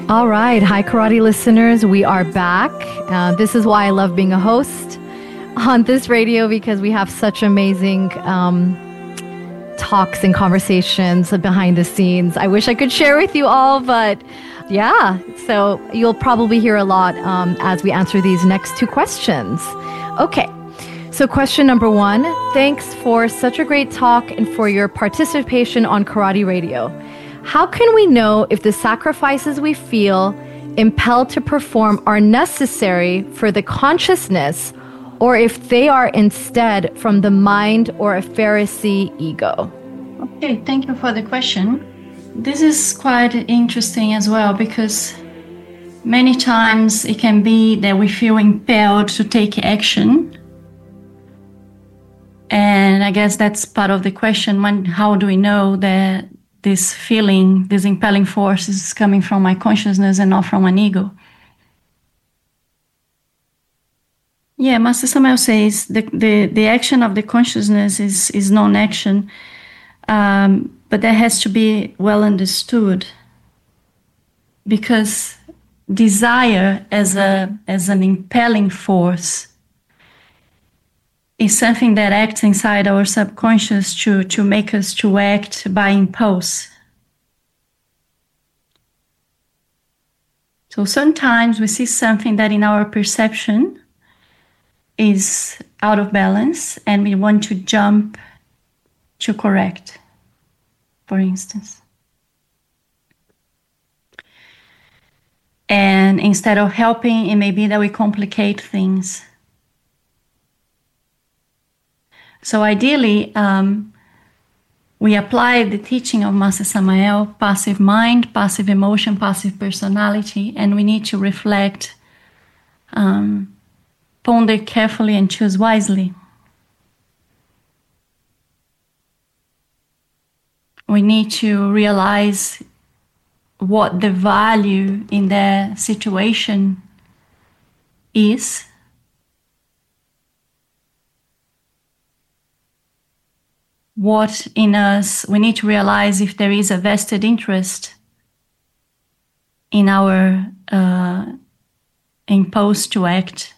All right. Hi, karate listeners. We are back. This is why I love being a host on this radio, because we have such amazing talks and conversations behind the scenes. I wish I could share with you all, but yeah. So you'll probably hear a lot as we answer these next two questions. Okay. So question number 1, thanks for such a great talk and for your participation on Karate Radio. How can we know if the sacrifices we feel impelled to perform are necessary for the consciousness, or if they are instead from the mind or a Pharisee ego? Okay, thank you for the question. This is quite interesting as well, because many times it can be that we feel impelled to take action. And I guess that's part of the question. How do we know that this feeling, this impelling force is coming from my consciousness and not from an ego? Yeah, Master Samael says the action of the consciousness is non-action, but that has to be well understood, because desire as an impelling force is something that acts inside our subconscious to make us to act by impulse. So sometimes we see something that in our perception is out of balance and we want to jump to correct, for instance. And instead of helping, it may be that we complicate things. So ideally, we apply the teaching of Master Samael, passive mind, passive emotion, passive personality, and we need to reflect, ponder carefully, and choose wisely. We need to realize what the value in the situation is. What in us, we need to realize if there is a vested interest in our impulse to act.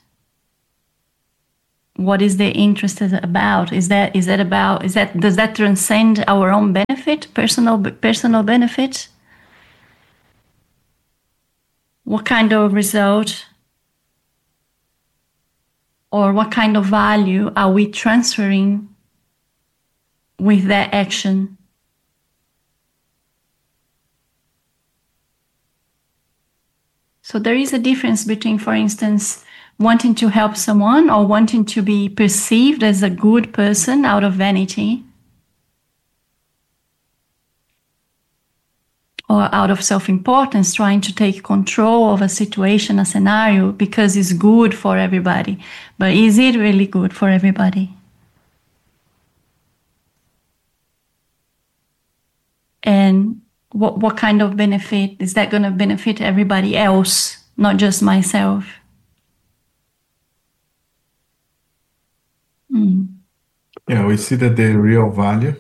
What is the interest about? Does that transcend our own benefit, personal benefit? What kind of result or what kind of value are we transferring with that action? So there is a difference between, for instance, wanting to help someone or wanting to be perceived as a good person out of vanity or out of self-importance, trying to take control of a situation, a scenario, because it's good for everybody. But is it really good for everybody? And what kind of benefit is that going to benefit everybody else, not just myself? Yeah, we see that the real value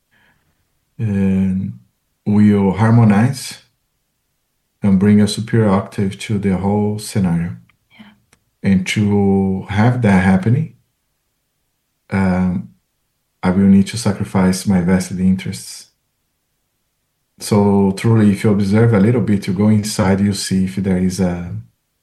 will harmonize and bring a superior octave to the whole scenario. Yeah. And to have that happening, I will need to sacrifice my vested interests. So truly, if you observe a little bit, you go inside, you see if there is a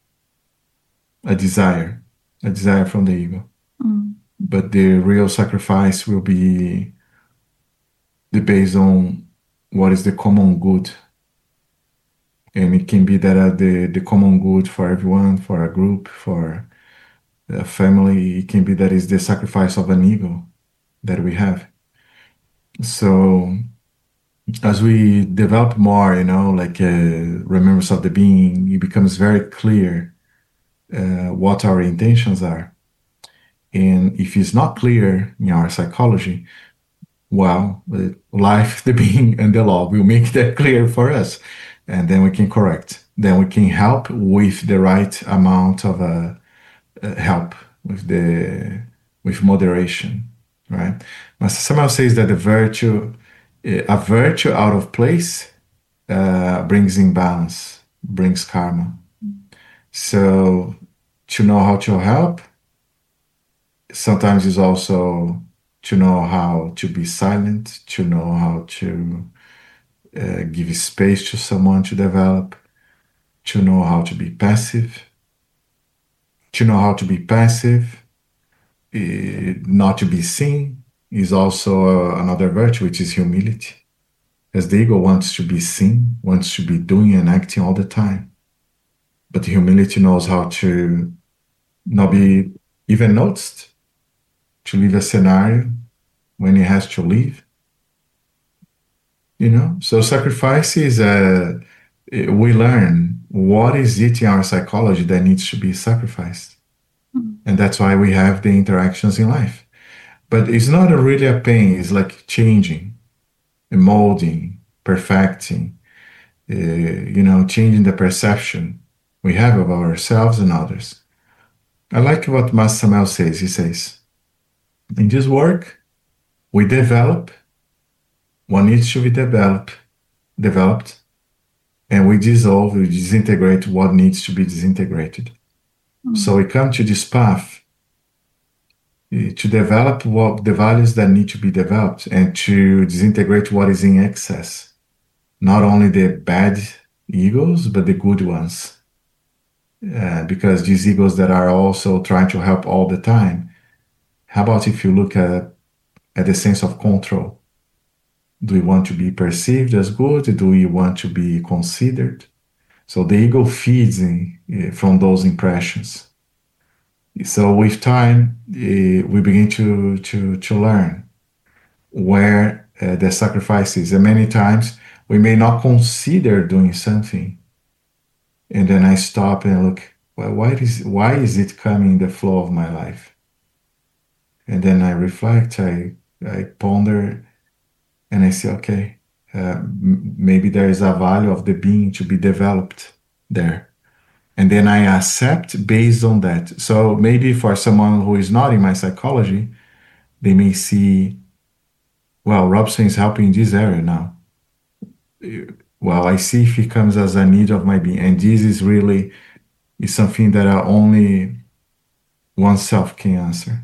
desire from the ego. But the real sacrifice will be based on what is the common good. And it can be that the common good for everyone, for a group, for a family. It can be that is the sacrifice of an ego that we have. So as we develop more, like remembrance of the being, it becomes very clear what our intentions are. And if it's not clear in our psychology, well, life, the being, and the law will make that clear for us. And then we can correct. Then we can help with the right amount of help, with moderation, right? Master Samael says that a virtue out of place brings imbalance. brings karma. So to know how to help, sometimes is also to know how to be silent, to know how to give space to someone to develop, to know how to be passive. To know how to be passive, not to be seen, is also another virtue, which is humility. As the ego wants to be seen, wants to be doing and acting all the time. But humility knows how to not be even noticed, to leave a scenario when it has to leave. So sacrifice is we learn what is it in our psychology that needs to be sacrificed. And that's why we have the interactions in life. But it's not really a pain, it's like changing, molding, perfecting, changing the perception we have of ourselves and others. I like what Master Samel says. He says, in this work, we develop what needs to be developed, and we dissolve, we disintegrate what needs to be disintegrated. So we come to this path to develop what the values that need to be developed and to disintegrate what is in excess. Not only the bad egos, but the good ones. Because these egos that are also trying to help all the time. How about if you look at the sense of control? Do we want to be perceived as good? Do we want to be considered? So the ego feeds from those impressions. So with time, we begin to learn where the sacrifice is. And many times we may not consider doing something. And then I stop and look, well, why is it coming in the flow of my life? And then I reflect, I ponder, and I say, okay, maybe there is a value of the being to be developed there. And then I accept based on that. So maybe for someone who is not in my psychology, they may see, well, Robson is helping in this area now. Well, I see if it comes as a need of my being. And this is really something that only oneself can answer.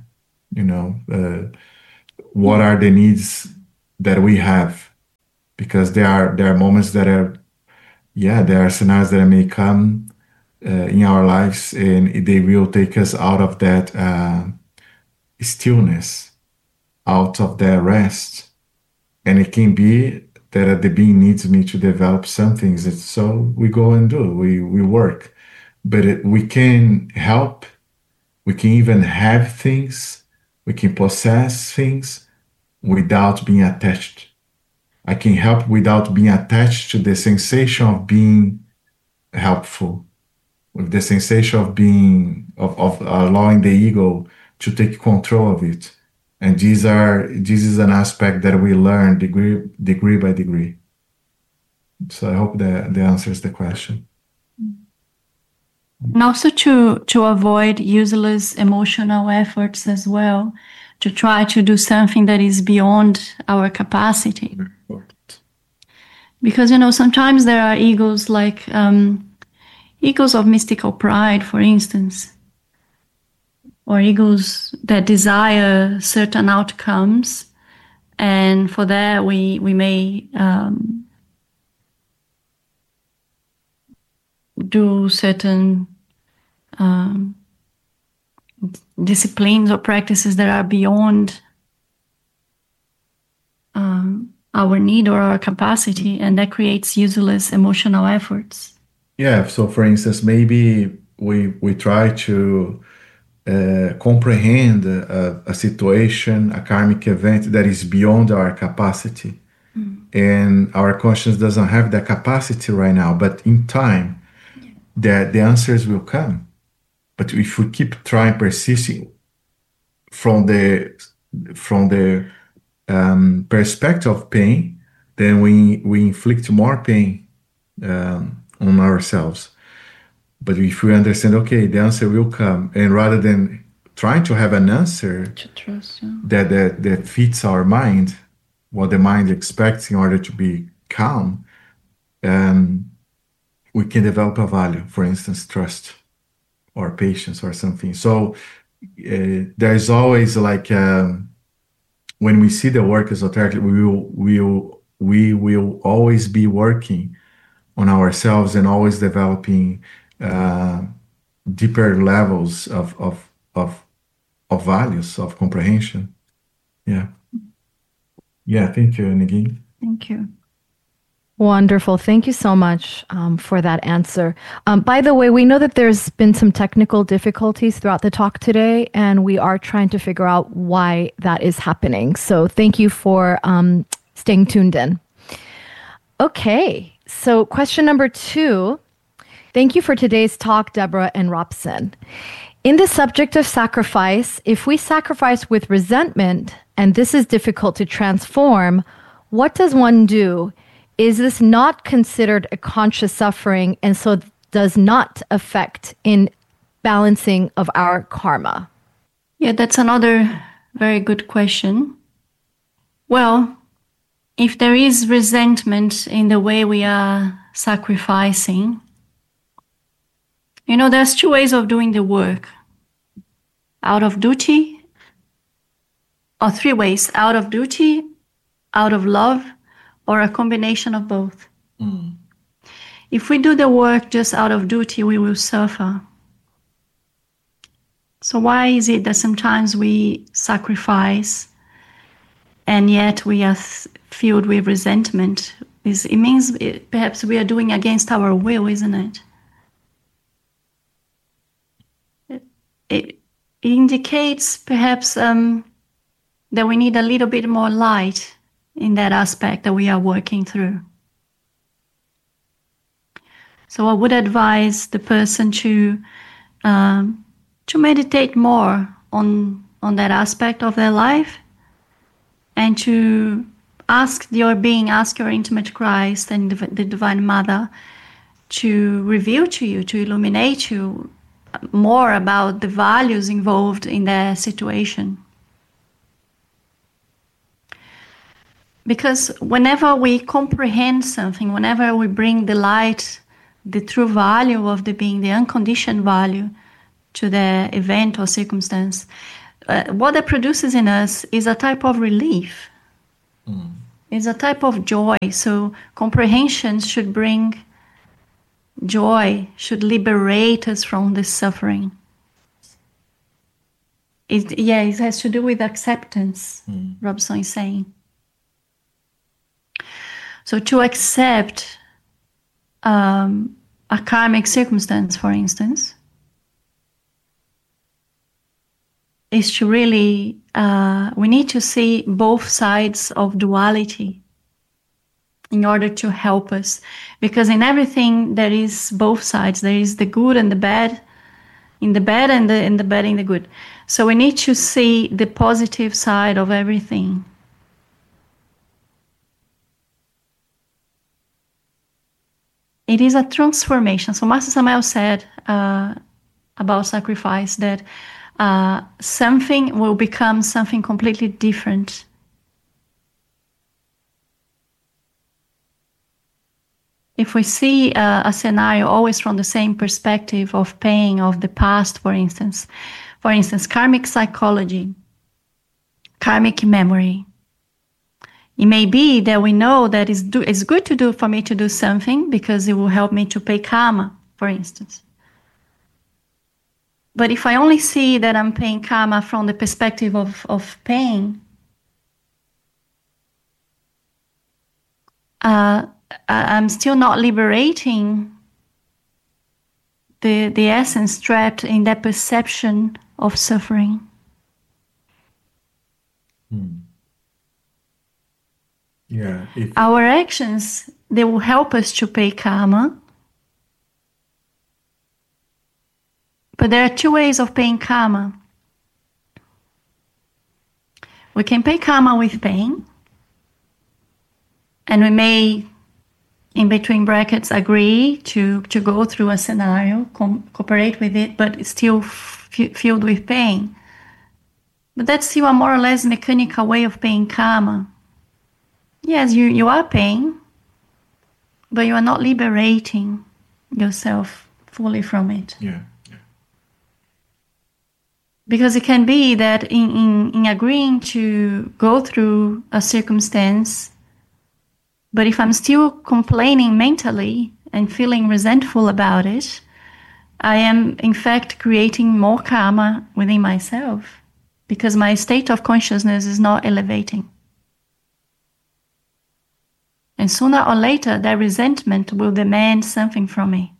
What are the needs that we have? Because there are moments that there are scenarios that may come in our lives, and they will take us out of that stillness, out of that rest. And it can be that the being needs me to develop some things. So we go and do, we work. But we can help, we can even have things, we can possess things without being attached. I can help without being attached to the sensation of being helpful, with the sensation of being, of allowing the ego to take control of it. And this is an aspect that we learn degree by degree. So I hope that answers the question. And also to avoid useless emotional efforts as well, to try to do something that is beyond our capacity. Because, sometimes there are egos like egos of mystical pride, for instance, or egos that desire certain outcomes. And for that, we may do certain disciplines or practices that are beyond our need or our capacity, and that creates useless emotional efforts. Yeah, so for instance, maybe we try to comprehend a situation, a karmic event that is beyond our capacity. And our conscience doesn't have that capacity right now, but in time, the answers will come. But if we keep trying, persisting from the perspective of pain, then we inflict more pain on ourselves. But if we understand, okay, the answer will come, and rather than trying to have an answer To trust, that fits our mind, what the mind expects in order to be calm, we can develop a value, for instance, trust or patience or something. So there's always like when we see the work esoterically, we will always be working on ourselves and always developing deeper levels of values of comprehension. Yeah. Thank you, Negin. Thank you. Wonderful. Thank you so much for that answer. By the way, we know that there's been some technical difficulties throughout the talk today, and we are trying to figure out why that is happening. So thank you for staying tuned in. Okay, so question number 2. Thank you for today's talk, Deborah and Robson. In the subject of sacrifice, if we sacrifice with resentment, and this is difficult to transform, what does one do? Is this not considered a conscious suffering and so does not affect in balancing of our karma? Yeah, that's another very good question. Well, if there is resentment in the way we are sacrificing, there's 2 ways of doing the work. Out of duty, or 3 ways. Out of duty, out of love, or a combination of both. If we do the work just out of duty, we will suffer. So why is it that sometimes we sacrifice and yet we are filled with resentment? It means perhaps we are doing against our will, isn't it? It indicates perhaps that we need a little bit more light in that aspect that we are working through. So I would advise the person to meditate more on that aspect of their life, and to ask your intimate Christ and the Divine Mother to reveal to you, to illuminate you more about the values involved in their situation. Because whenever we comprehend something, whenever we bring the light, the true value of the being, the unconditioned value to the event or circumstance, what that produces in us is a type of relief. It's a type of joy. So comprehension should bring joy, should liberate us from this suffering. It has to do with acceptance, Robson is saying. So to accept a karmic circumstance, for instance, is to really, we need to see both sides of duality in order to help us. Because in everything there is both sides. There is the good and the bad, in the bad and the bad in the good. So we need to see the positive side of everything. It is a transformation. So Master Samael said about sacrifice that something will become something completely different. If we see a scenario always from the same perspective of pain of the past, for instance, karmic psychology, karmic memory, it may be that we know that it's good to do for me to do something because it will help me to pay karma, for instance. But if I only see that I'm paying karma from the perspective of pain, I'm still not liberating the essence trapped in that perception of suffering. Yeah. Our actions, they will help us to pay karma. But there are 2 ways of paying karma. We can pay karma with pain, and we may, in between brackets, agree to go through a scenario, cooperate with it, but it's still filled with pain. But that's still a more or less mechanical way of paying karma. Yes, you are paying, but you are not liberating. yourself fully from it. Yeah. Because it can be that in agreeing to go through a circumstance, but if I'm still complaining mentally and feeling resentful about it, I am in fact creating more karma within myself because my state of consciousness is not elevating. And sooner or later, that resentment will demand something from me.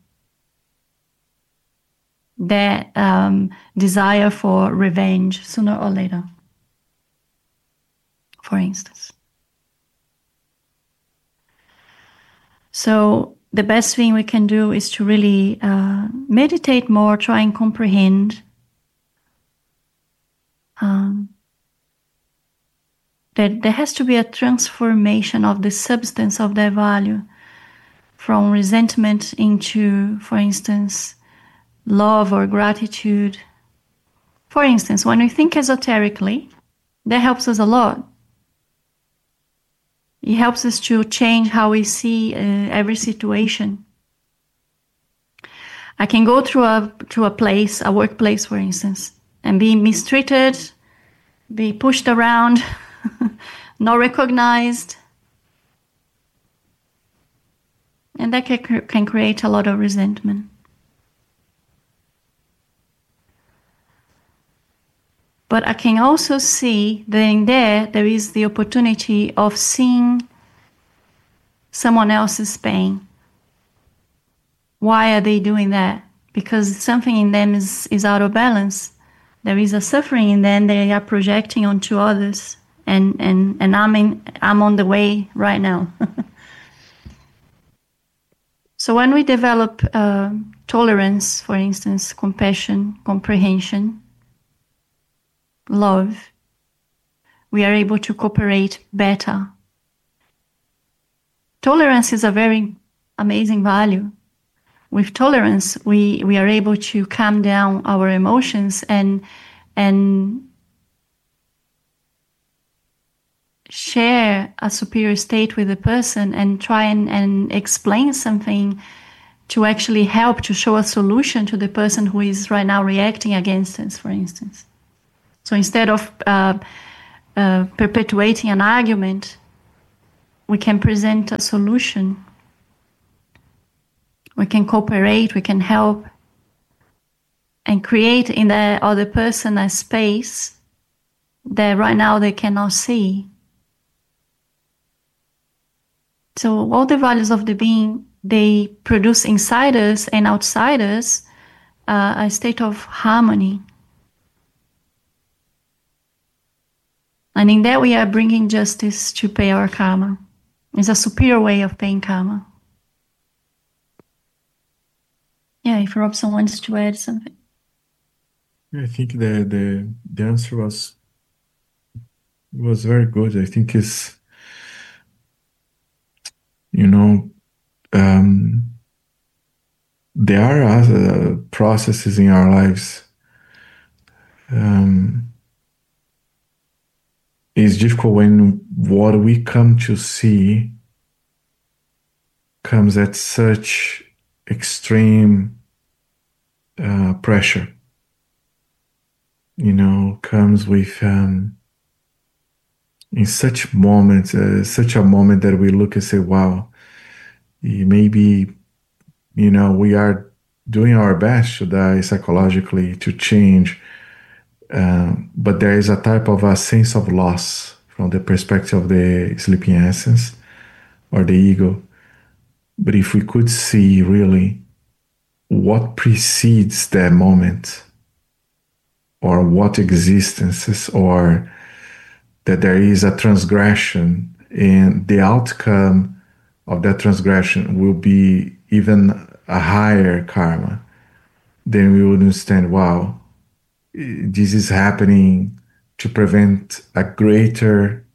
That desire for revenge, sooner or later, for instance. So the best thing we can do is to really meditate more, try and comprehend that there has to be a transformation of the substance of their value from resentment into, for instance, love or gratitude. For instance, when we think esoterically, that helps us a lot. It helps us to change how we see every situation. I can go through a place, a workplace, for instance, and be mistreated, be pushed around, not recognized, and that can create a lot of resentment. But I can also see that in there is the opportunity of seeing someone else's pain. Why are they doing that? Because something in them is out of balance. There is a suffering in them they are projecting onto others. And I'm on the way right now. So when we develop tolerance, for instance, compassion, comprehension, love, we are able to cooperate better. Tolerance is a very amazing value. With tolerance, we are able to calm down our emotions and share a superior state with the person and try and explain something to actually help to show a solution to the person who is right now reacting against us, for instance. So instead of perpetuating an argument, we can present a solution. We can cooperate, we can help, and create in the other person a space that right now they cannot see. So all the values of the being, they produce inside us and outside us a state of harmony. And in that we are bringing justice to pay our karma. It's a superior way of paying karma. Yeah, if Robson wants to add something. I think the answer was very good. I think it's, there are other processes in our lives. It's difficult when what we come to see comes at such extreme pressure. Comes with in such moments, such a moment that we look and say, wow, maybe, we are doing our best to die psychologically to change, but there is a type of a sense of loss from the perspective of the sleeping essence or the ego. But if we could see really what precedes that moment, or what existences, or that there is a transgression and the outcome of that transgression will be even a higher karma, then we would understand, wow, this is happening to prevent a greater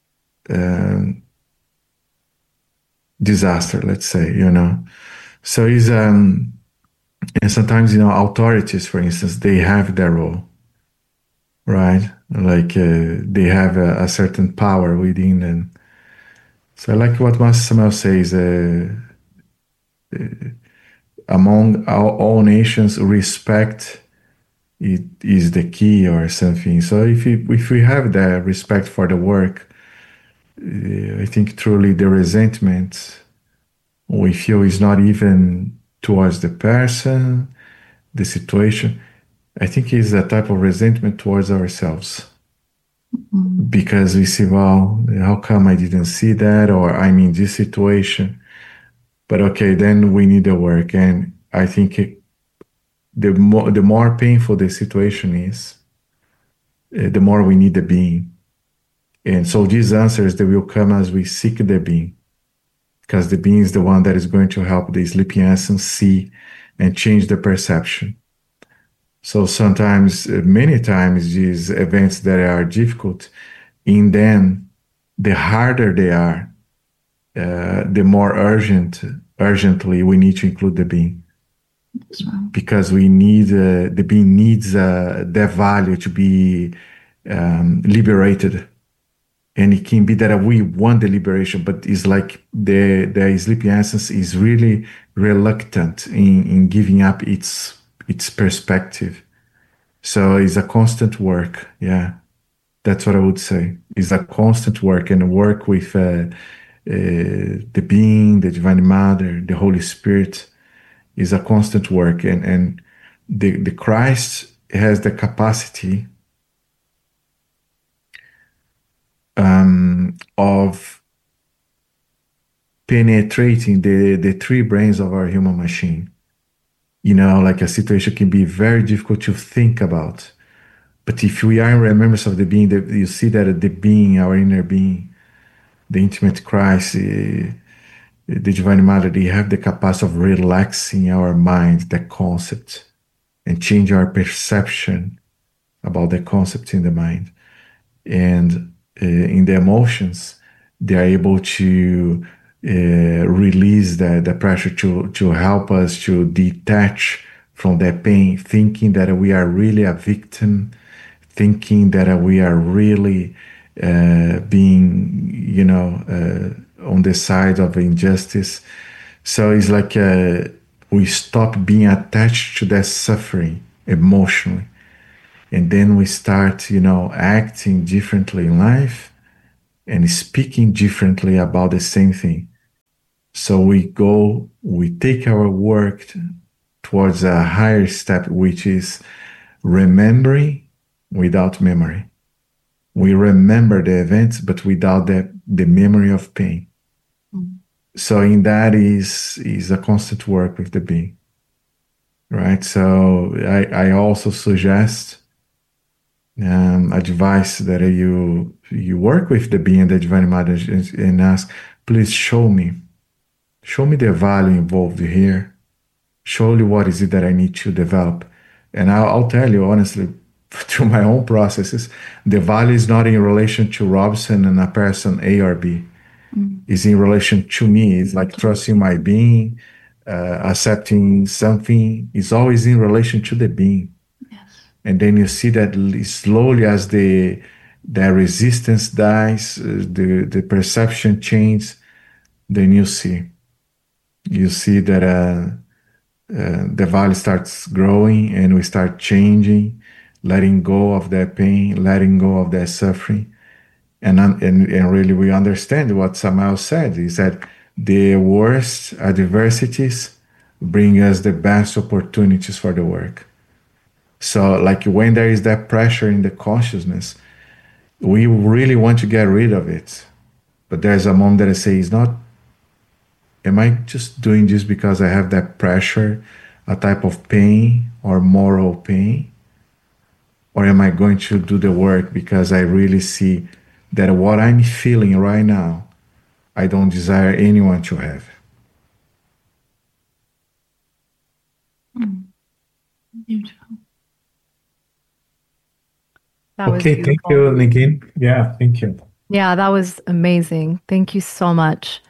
disaster, let's say, So it's, and sometimes, authorities, for instance, they have their role, right? Like they have a certain power within them. So I like what Master Samuel says, among all nations, respect it is the key or something. So if we have the respect for the work, I think truly the resentment we feel is not even towards the person, the situation. I think it's a type of resentment towards ourselves. Because we see, well, how come I didn't see that, or I'm in this situation? But okay, then we need the work, and I think the more painful the situation is, the more we need the being. And so these answers, they will come as we seek the being, because the being is the one that is going to help the sleeping essence see and change the perception. So sometimes, many times, these events that are difficult, in them, the harder they are, the more urgently we need to include the being. That's right. Because we need, the being needs their value to be liberated. And it can be that we want the liberation, but it's like the sleeping essence is really reluctant in giving up its perspective. So it's a constant work. Yeah, that's what I would say. It's a constant work, and work with the being, the Divine Mother, the Holy Spirit is a constant work. And the Christ has the capacity of penetrating the three brains of our human machine. Like a situation can be very difficult to think about. But if we are in remembrance of the being, you see that the being, our inner being, the intimate Christ, the Divine Mother, they have the capacity of relaxing our mind, the concept, and change our perception about the concept in the mind. And in the emotions, they are able to release the pressure to help us to detach from that pain, thinking that we are really a victim, thinking that we are really being, on the side of injustice. So it's like we stop being attached to that suffering emotionally. And then we start, acting differently in life and speaking differently about the same thing. So we take our work towards a higher step, which is remembering without memory. We remember the events, but without the memory of pain. So in that is a constant work with the being, right? So I also suggest advice that you work with the being, the Divine Mother, and ask, please show me the value involved here. Show me what is it that I need to develop. And I'll tell you honestly, through my own processes, the value is not in relation to Robson and a person A or B. It's in relation to me. It's like trusting my being, accepting something. It's always in relation to the being. And then you see that slowly as the resistance dies, the perception changes, then you see that the value starts growing, and we start changing, letting go of that pain, letting go of that suffering. And really we understand what Samael said. He said, the worst adversities bring us the best opportunities for the work. So like when there is that pressure in the consciousness, we really want to get rid of it. But there's a moment that I say, am I just doing this because I have that pressure, a type of pain or moral pain? Or am I going to do the work because I really see that what I'm feeling right now, I don't desire anyone to have? Beautiful. Okay, thank you, Negin. Yeah, thank you. Yeah, that was amazing. Thank you so much.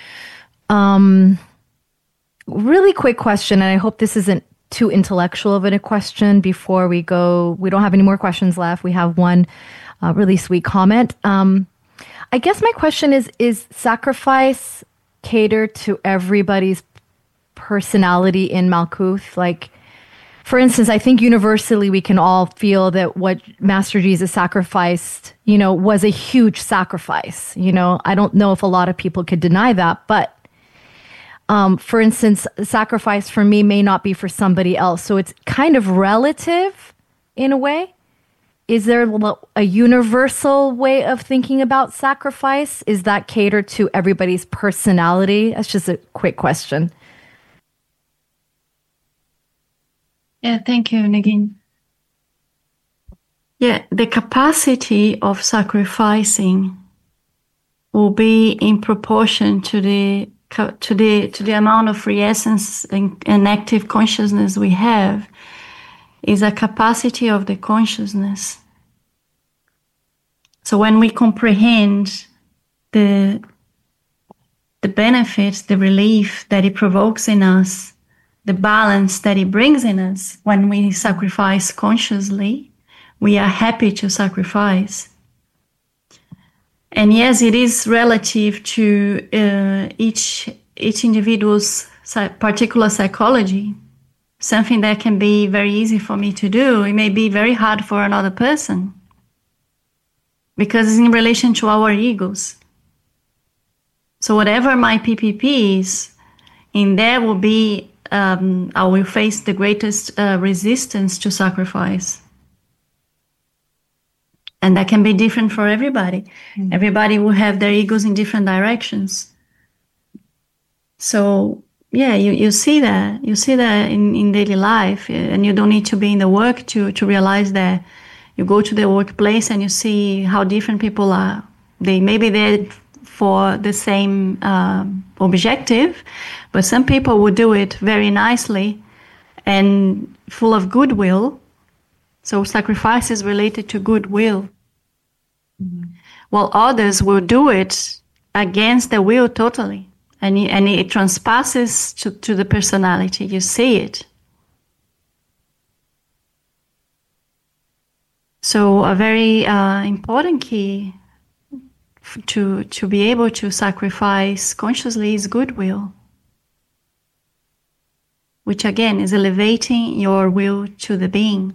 Really quick question, and I hope this isn't too intellectual of a question before we go. We don't have any more questions left. We have one really sweet comment. I guess my question is sacrifice cater to everybody's personality in Malkuth? Like, for instance, I think universally we can all feel that what Master Jesus sacrificed, was a huge sacrifice. I don't know if a lot of people could deny that, but for instance, sacrifice for me may not be for somebody else. So it's kind of relative in a way. Is there a universal way of thinking about sacrifice? Is that catered to everybody's personality? That's just a quick question. Yeah, thank you, Negin. Yeah, the capacity of sacrificing will be in proportion to the amount of free essence and active consciousness we have. Is a capacity of the consciousness. So when we comprehend the benefit, the relief that it provokes in us, the balance that it brings in us when we sacrifice consciously, we are happy to sacrifice. And yes, it is relative to each individual's particular psychology. Something that can be very easy for me to do, it may be very hard for another person. Because it's in relation to our egos. So whatever my PPP is, in there will be, I will face the greatest resistance to sacrifice. And that can be different for everybody. Mm-hmm. Everybody will have their egos in different directions. So, yeah, you see that. You see that in daily life. And you don't need to be in the work to realize that. You go to the workplace and you see how different people are. Maybe they're for the same objective, but some people would do it very nicely and full of goodwill. So sacrifice is related to goodwill. Mm-hmm. While others will do it against their will totally. And it transpasses to the personality. You see it. So a very important key to be able to sacrifice consciously is goodwill, which again is elevating your will to the being.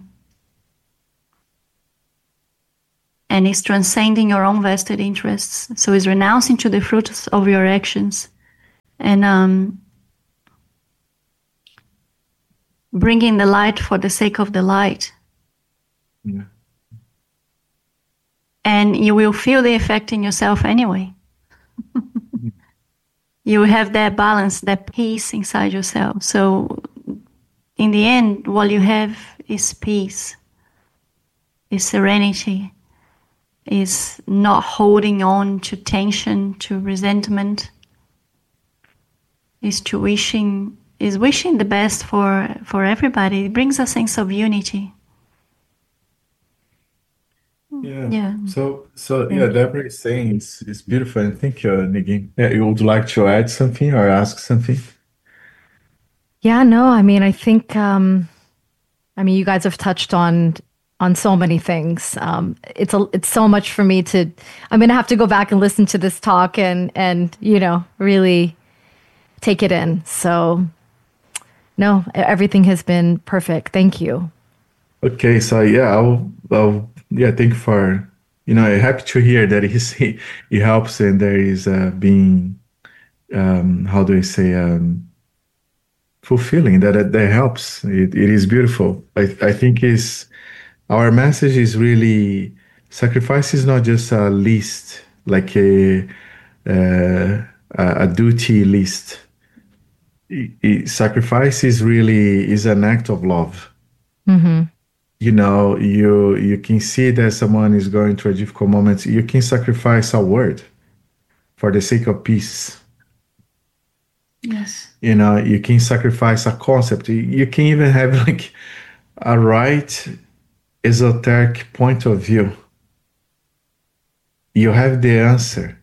And is transcending your own vested interests. So is renouncing to the fruits of your actions. And bringing the light for the sake of the light. Yeah. And you will feel the effect in yourself anyway. You will have that balance, that peace inside yourself. So in the end, what you have is peace, is serenity, is not holding on to tension, to resentment. Is wishing the best for everybody. It brings a sense of unity. Yeah. So yeah, Deborah is saying it's beautiful. And thank you, Negin. Yeah, you would like to add something or ask something? Yeah, no, I mean, I think, you guys have touched on so many things. It's so much for me I'm going to have to go back and listen to this talk and really take it in. So, no, everything has been perfect. Thank you. Okay, so yeah, I'll thank you for, I'm happy to hear that he helps and there is being, how do I say, fulfilling, that helps. It is beautiful. I think our message is really, sacrifice is not just a list, like a duty list. Sacrifice is an act of love. Mm-hmm. You can see that someone is going through a difficult moment. You can sacrifice a word for the sake of peace. Yes. You can sacrifice a concept. You can even have like a right esoteric point of view. You have the answer,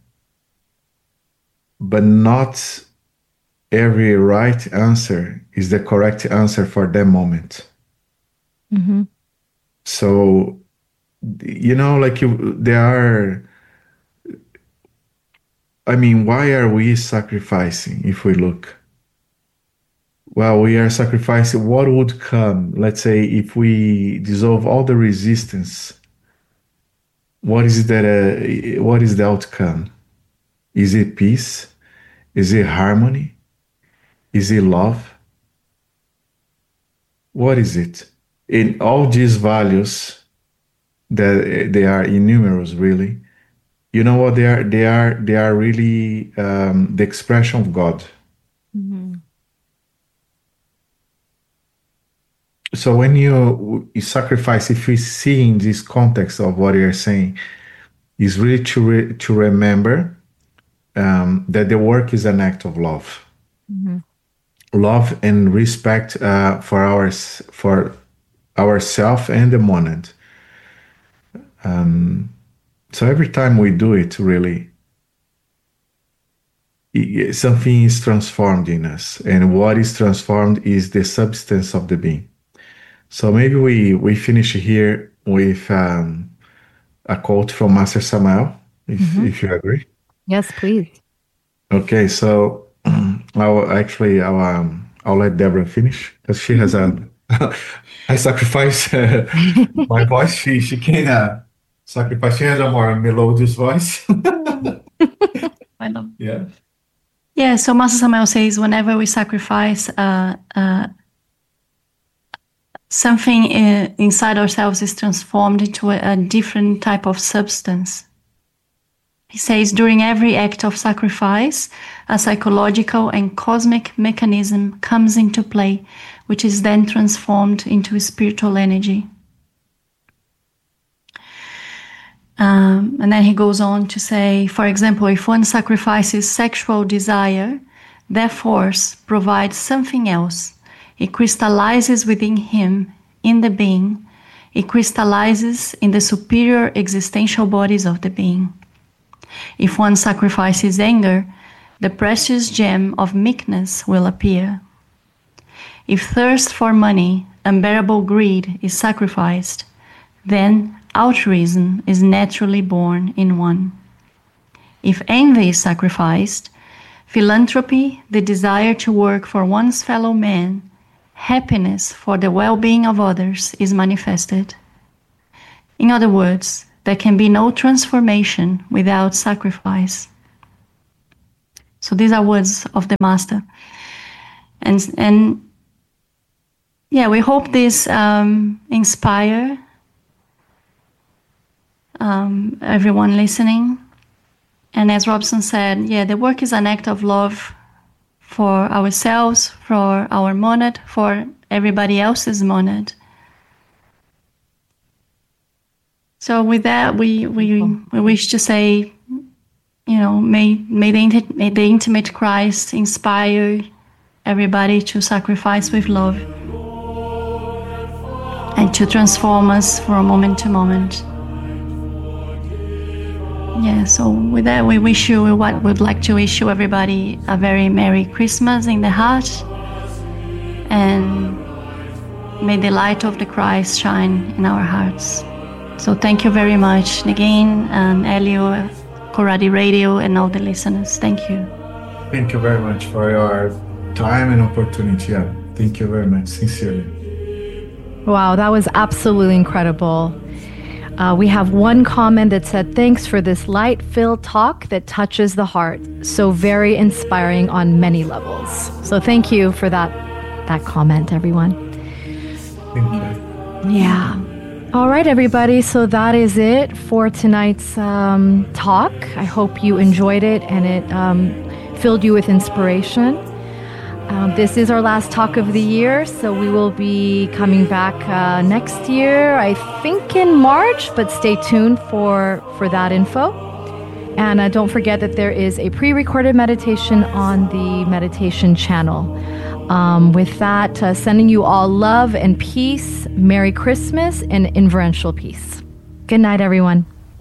but not every right answer is the correct answer for that moment. Mm-hmm. So, why are we sacrificing if we look? Well, we are sacrificing what would come. Let's say if we dissolve all the resistance, what is that? What is the outcome? Is it peace? Is it harmony? Is it love? What is it? In all these values, that they are innumerable, really. You know what they are? They are really the expression of God. Mm-hmm. So when you sacrifice, if we see in this context of what you're saying, is really to remember that the work is an act of love, Mm-hmm. love and respect for ourself and the moment. So every time we do it, really, something is transformed in us, and what is transformed is the substance of the being. So maybe we finish here with a quote from Master Samael, if you agree. Yes, please. Okay, so I'll let Deborah finish because she has I sacrifice my voice. She can sacrifice. She has a more melodious voice. I love. Yeah. Yeah. So Master Samael says, whenever we sacrifice, something inside ourselves is transformed into a different type of substance. He says, during every act of sacrifice, a psychological and cosmic mechanism comes into play, which is then transformed into spiritual energy. And then he goes on to say, for example, if one sacrifices sexual desire, that force provides something else. It crystallizes within him, in the being. It crystallizes in the superior existential bodies of the being. If one sacrifices anger, the precious gem of meekness will appear. If thirst for money, unbearable greed is sacrificed, then altruism is naturally born in one. If envy is sacrificed, philanthropy, the desire to work for one's fellow man, happiness for the well-being of others is manifested. In other words, there can be no transformation without sacrifice. So these are words of the Master. And yeah, we hope this inspire everyone listening. And as Robson said, yeah, the work is an act of love for ourselves, for our monad, for everybody else's monad. So with that, we wish to say, you know, may the intimate Christ inspire everybody to sacrifice with love and to transform us from moment to moment. Yeah, so with that, we wish you what we'd like to wish you everybody a very Merry Christmas in the heart, and may the light of the Christ shine in our hearts. So thank you very much, Negin and Elio, Koradi Radio, and all the listeners. Thank you. Thank you very much for your time and opportunity. Yeah, thank you very much, sincerely. Wow, that was absolutely incredible. We have one comment that said, thanks for this light-filled talk that touches the heart. So very inspiring on many levels. So thank you for that comment, everyone. Thank you. Yeah. All right, everybody. So that is it for tonight's talk. I hope you enjoyed it and it filled you with inspiration. This is our last talk of the year, so we will be coming back next year, I think in March, but stay tuned for that info. And don't forget that there is a pre-recorded meditation on the meditation channel. With that, sending you all love and peace, Merry Christmas, and inferential peace. Good night, everyone.